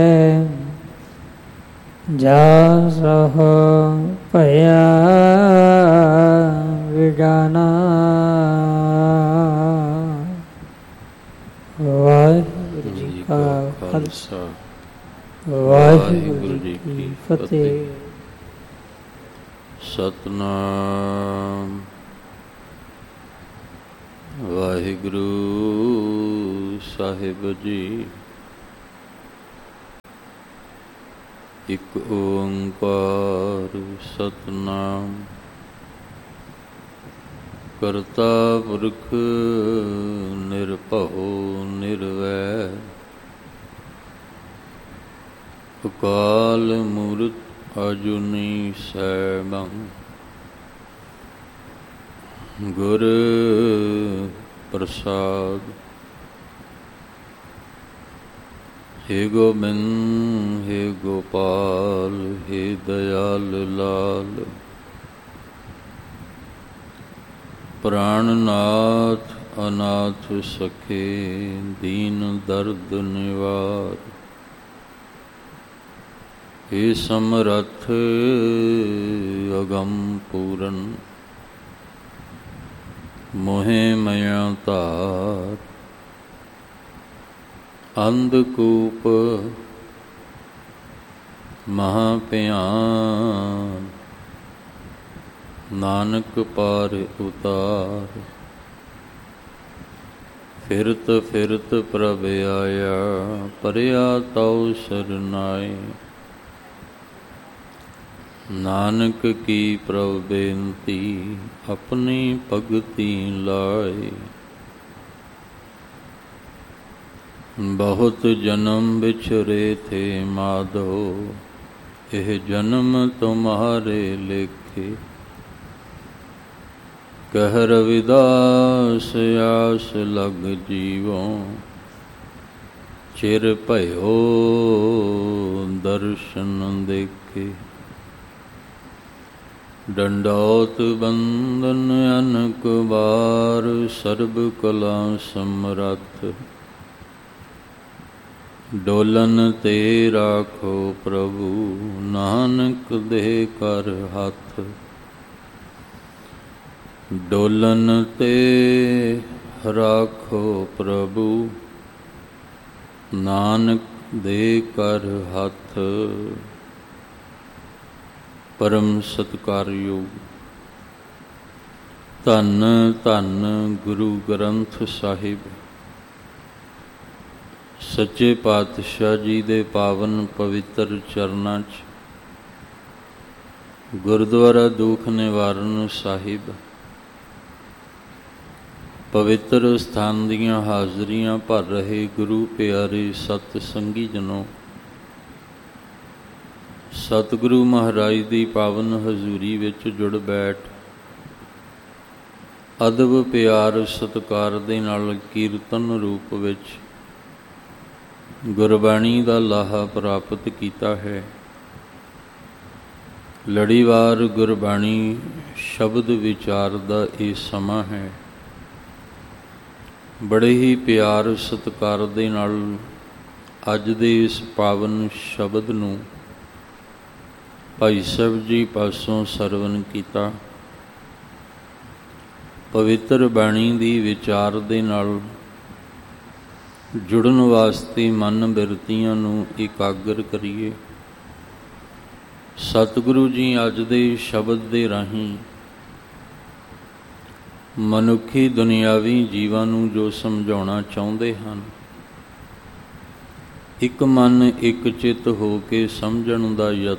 ਜਾ ਸਹੁ ਭਇਆ ਵਿਗਾਨਾ। ਵਾਹਿਗੁਰੂ ਜੀ ਕਾ ਖਾਲਸਾ, ਵਾਹਿਗੁਰੂ ਜੀ ਕੀ ਫਤਿਹ। ਸਤਿਨਾਮ ਵਾਹਿਗੁਰੂ ਸਾਹਿਬ ਜੀ। ਇਕ ਓੰਕਾਰ ਸਤਿਨਾਮ ਕਰਤਾ ਪੁਰਖ ਨਿਰਭਉ ਨਿਰਵੈਰ ਅਕਾਲ ਮੂਰਤ ਅਜੂਨੀ ਸੈਭੰ ਗੁਰ ਪ੍ਰਸਾਦ। ਹੇ ਗੋਬਿੰਦ ਹੇ ਗੋਪਾਲ ਹੇ ਦਇਆਲ ਲਾਲ। ਪ੍ਰਾਣਨਾਥ ਅਨਾਥ ਸਖੇ ਦੀਨ ਦਰਦ ਨਿਵਾਰ। ਹੇ ਸਮਰੱਥ ਅਗੰਮ ਪੂਰਨ ਮੋਹਿ ਮਇਆ ਧਾਰ। ਅੰਧਕੂਪ ਮਹਾ ਭਿਆਨ ਨਾਨਕ ਪਾਰ ਉਤਾਰ। ਫਿਰਤ ਫਿਰਤ ਪ੍ਰਭ ਆਇਆ ਪਰਿਆ ਤਉ ਸਰਨਾਏ। ਨਾਨਕ ਕੀ ਪ੍ਰਭ ਬੇਨਤੀ ਆਪਣੀ ਭਗਤੀ ਲਾਏ। ਬਹੁਤ ਜਨਮ ਵਿਛਰੇ ਥੇ ਮਾਧੋ ਇਹ ਜਨਮ ਤੁਮਹਾਰੇ ਲੇਖੇ। ਕਹਿ ਰਵਿਦਾਸ ਆਸ ਲਗ ਜੀਵੋ ਚਿਰ ਭਇਓ ਦਰਸ਼ਨ ਦੇਖੇ। ਡੰਡੌਤ ਬੰਦਨ ਅਨਕ ਬਾਰ ਸਰਬ ਕਲਾ ਸਮਰੱਥ। ਡੋਲਨ ਤੇ ਰਾਖੋ ਪ੍ਰਭੂ ਨਾਨਕ ਦੇ ਕਰ ਹੱਥ। ਡੋਲਨ ਤੇ ਰਾਖੋ ਪ੍ਰਭੂ ਨਾਨਕ ਦੇ ਕਰ ਹੱਥ। ਪਰਮ ਸਤਿਕਾਰਯੋਗ ਧੰਨ ਧੰਨ ਗੁਰੂ ਗ੍ਰੰਥ ਸਾਹਿਬ ਸੱਚੇ ਪਾਤਸ਼ਾਹ ਜੀ ਦੇ ਪਾਵਨ ਪਵਿੱਤਰ ਚਰਨਾਂ 'ਚ ਗੁਰਦੁਆਰਾ ਦੁੱਖ ਨਿਵਾਰਨ ਸਾਹਿਬ ਪਵਿੱਤਰ ਸਥਾਨ ਦੀਆਂ ਹਾਜ਼ਰੀਆਂ ਭਰ ਰਹੇ ਗੁਰੂ ਪਿਆਰੇ ਸਤ ਸੰਗੀ ਜਨੋ, ਸਤਿਗੁਰੂ ਮਹਾਰਾਜ ਦੀ ਪਾਵਨ ਹਜ਼ੂਰੀ ਵਿੱਚ ਜੁੜ ਬੈਠ ਅਦਬ ਪਿਆਰ ਸਤਿਕਾਰ ਦੇ ਨਾਲ ਕੀਰਤਨ ਰੂਪ ਵਿੱਚ ਗੁਰਬਾਣੀ ਦਾ ਲਾਹਾ ਪ੍ਰਾਪਤ ਕੀਤਾ ਹੈ। ਲੜੀਵਾਰ ਗੁਰਬਾਣੀ ਸ਼ਬਦ ਵਿਚਾਰ ਦਾ ਇਹ ਸਮਾਂ ਹੈ। ਬੜੇ ਹੀ ਪਿਆਰ ਸਤਿਕਾਰ ਦੇ ਨਾਲ ਅੱਜ ਦੇ ਇਸ ਪਾਵਨ ਸ਼ਬਦ ਨੂੰ ਭਾਈ ਸਾਹਿਬ ਜੀ ਪਾਸੋਂ ਸਰਵਨ ਕੀਤਾ। ਪਵਿੱਤਰ ਬਾਣੀ ਦੀ ਵਿਚਾਰ ਦੇ ਨਾਲ ਜੁੜਨ ਵਾਸਤੇ ਮਨ ਬਿਰਤੀਆਂ ਨੂੰ ਇਕਾਗਰ ਕਰੀਏ। ਸਤਿਗੁਰੂ ਜੀ ਅੱਜ ਦੇ ਸ਼ਬਦ ਦੇ ਰਾਹੀਂ ਮਨੁੱਖੀ ਦੁਨਿਆਵੀ ਜੀਵਾਂ ਨੂੰ ਜੋ ਸਮਝਾਉਣਾ ਚਾਹੁੰਦੇ ਹਨ, ਇੱਕ ਮਨ ਇੱਕ ਚਿੱਤ ਹੋ ਕੇ ਸਮਝਣ ਦਾ ਯਤਨ